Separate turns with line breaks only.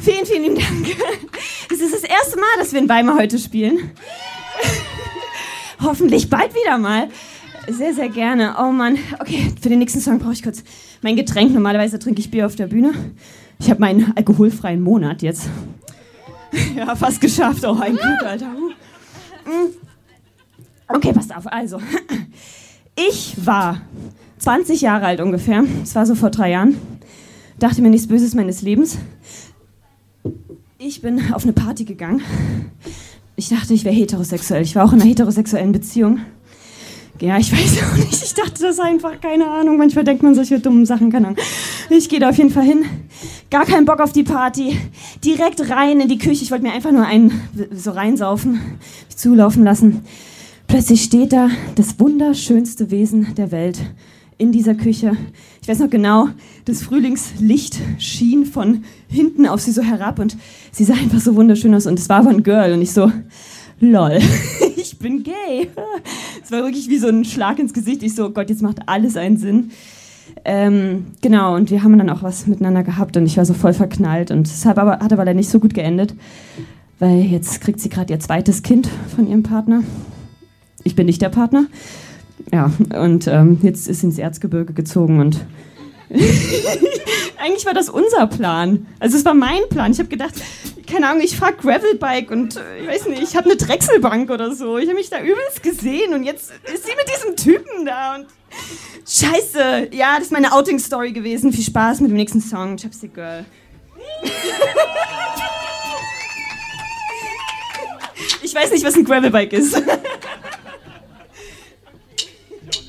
Vielen, vielen lieben Dank. Das ist das erste Mal, dass wir in Weimar heute spielen. Hoffentlich bald wieder mal. Sehr, sehr gerne. Oh Mann. Okay, für den nächsten Song brauche ich kurz mein Getränk. Normalerweise trinke ich Bier auf der Bühne. Ich habe meinen alkoholfreien Monat jetzt. Ja, fast geschafft. Oh, ein Glück, Alter. Okay, passt auf. Also, ich war 20 Jahre alt ungefähr. Das war so vor 3 Jahren. Dachte mir nichts Böses meines Lebens. Ich bin auf eine Party gegangen. Ich dachte, ich wäre heterosexuell. Ich war auch in einer heterosexuellen Beziehung. Ja, ich weiß auch nicht. Ich dachte das einfach, keine Ahnung. Manchmal denkt man solche dummen Sachen, keine Ahnung. Ich gehe da auf jeden Fall hin. Gar keinen Bock auf die Party. Direkt rein in die Küche. Ich wollte mir einfach nur einen so reinsaufen, mich zulaufen lassen. Plötzlich steht da das wunderschönste Wesen der Welt in dieser Küche. Ich weiß noch genau, das Frühlingslicht schien von hinten auf sie so herab und sie sah einfach so wunderschön aus und es war aber ein Girl und ich so, lol, ich bin gay. Es war wirklich wie so ein Schlag ins Gesicht. Ich so, oh Gott, jetzt macht alles einen Sinn. Genau, und wir haben dann auch was miteinander gehabt und ich war so voll verknallt und es hat aber leider nicht so gut geendet, weil jetzt kriegt sie gerade ihr zweites Kind von ihrem Partner. Ich bin nicht der Partner. Ja, und jetzt ist sie ins Erzgebirge gezogen und eigentlich war das unser Plan. Also es war mein Plan. Ich habe gedacht, keine Ahnung, ich fahre Gravelbike und ich weiß nicht, ich habe eine Drechselbank oder so. Ich habe mich da übelst gesehen und jetzt ist sie mit diesem Typen da und Scheiße. Ja, das ist meine Outing-Story gewesen. Viel Spaß mit dem nächsten Song. Chapstick Girl. Ich weiß nicht, was ein Gravelbike ist.